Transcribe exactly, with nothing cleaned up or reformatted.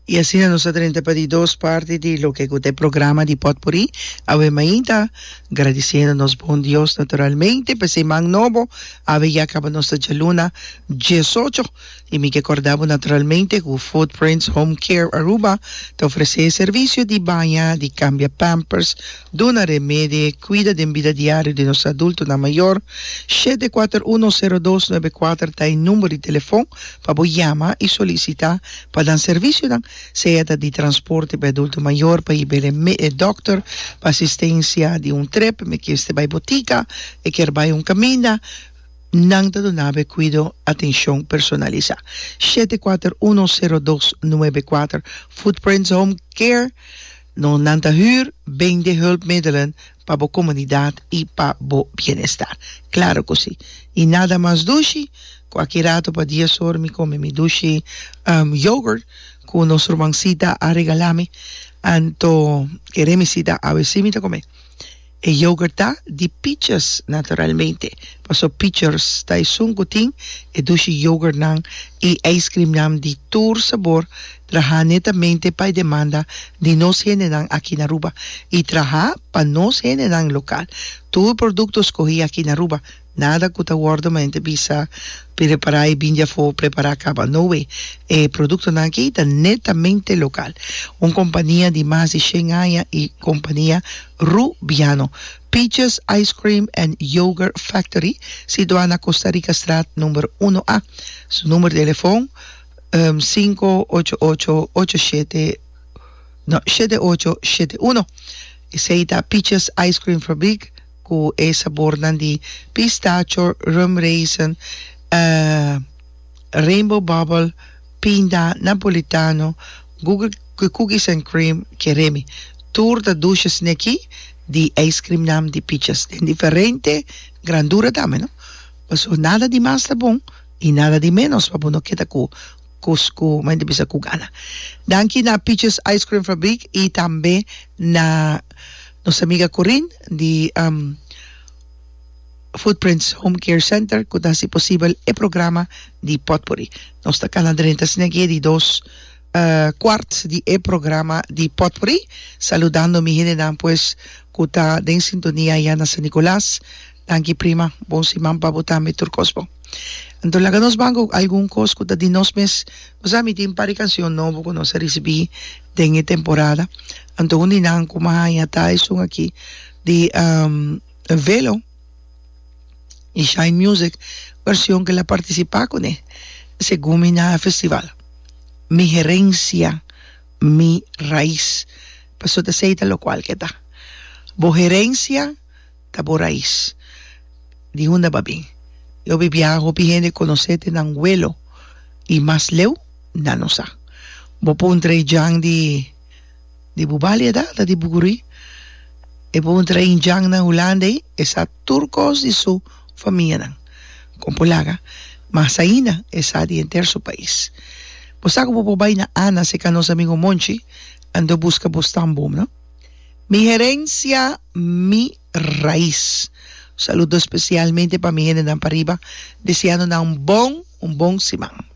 Y así nosotros treinta para dos partes de lo que es el programa de Potpourri. Ave Mainta, agradeciéndonos buen Dios naturalmente, pues si man novo, ave ya acaba nuestra luna dieciocho, y me que acordaba naturalmente que Footprints Home Care Aruba te ofrece servicio de baña, de cambia pampers, de una remedio, cuida de vida diaria de nuestro adulto na mayor. siete cuatro uno cero dos nueve cuatro está el número de teléfono para llamar y solicitar para dar servicio, sea de transporte para adulto mayor, para ir al doctor, para asistencia de un trip, me que esté para botica, e que vai un camina, nada do nave cuido, atención personalizada. siete cuatro uno cero dos nueve cuatro Footprints Home Care, no nanta huur, vende hulpmiddelen para la comunidad y para el bienestar. Claro que sí. Y nada más dushi, cualquier rato para diez horas me come mi dushi um, yogurt, con nuestra mancita a regalarme, anto queremos ir a ver si me come. El yogurt está de peaches, naturalmente. Paso peaches, está es un cutín, e dushi yogurt nan, y ice cream nan de tur sabor, traja netamente para demanda de no se nan aquí en Aruba, y traja para no se nan local. Todo el producto escogí aquí en Aruba, nada que te guardo, mente visa preparar y binja fo preparar acaba. No way. El producto nan aquí está netamente local. Una compañía de más de cien años y compañía Rubiano. Peaches Ice Cream and Yogurt Factory, situada en Costa Rica Strat número uno A. Su número de teléfono um, cinco ocho ocho ocho siete no, siete ocho siete uno. Se está Peaches Ice Cream Fabric, con el sabor de pistacho, rum raisin, uh, rainbow bubble, pinda, napolitano, Google cookies and cream, keremi. Tour de douches neki, di ice cream nam di peaches. En diferente grandura dame, no? Pues nada de más de bon y nada de menos, para no queda ku kusku, may hindi bisa kugana. Danki na Peaches Ice Cream Fabric y también na nuestra amiga Corinne de um, Footprints Home Care Center, que da si posible el programa de Potpourri. Nuestra canadrenta sigue de dos uh, quarts de el programa de Potpourri, saludando mi gente, pues, que está en sintonía ya en San Nicolás. Danki prima, bon si man pa botame turcospo. Entonces, la que nos van algún cosco de nos mes, nos ha metido un par de canción nuevo que nos recibí de en temporada. Entonces, un dinan como ya está eso aquí de um, Velo y Shine Music, versión que la participa con él, según mi festival. Mi gerencia, mi raíz. Pasó de aceite lo cual que está. Bo gerencia, ta bo raíz. Di una babín. Yo vivía a gente conocerte en vuelo y más leu, nanosa. Bo pondré jang di di Bubalia da, da di Buguri. E pondré in jang na Holanda, esa turcos di su familia. Con polaga. Mas aina, esa di enter su país. Pues ako po ba na Ana, si kanos amigo Monchi, ando busca Boston ¿no? Mi gerencia, mi raíz. Saludo especialmente para mi gente de Ampariba, deseando un bon, un bon simán.